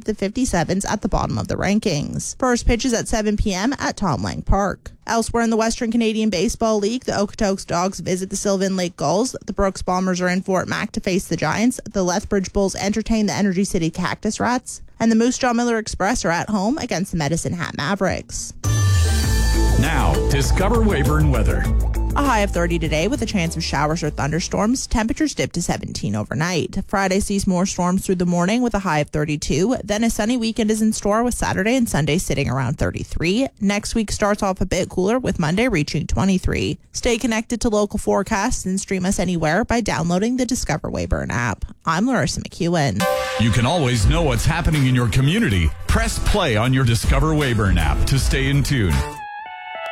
keep the 57s at the bottom of the rankings. First pitch is at 7 p.m. at Tom Lang Park. Elsewhere in the Western Canadian Baseball League, the Okotoks Dogs visit the Sylvan Lake Gulls. The Brooks Bombers are in Fort Mac to face the Giants. The Lethbridge Bulls entertain the Energy City Cactus Rats. And the Moose Jaw Miller Express are at home against the Medicine Hat Mavericks. Now, discover Weyburn weather. A high of 30 today with a chance of showers or thunderstorms. Temperatures dip to 17 overnight. Friday sees more storms through the morning with a high of 32. Then a sunny weekend is in store with Saturday and Sunday sitting around 33. Next week starts off a bit cooler with Monday reaching 23. Stay connected to local forecasts and stream us anywhere by downloading the Discover Weyburn app. I'm Larissa McEwen. You can always know what's happening in your community. Press play on your Discover Weyburn app to stay in tune.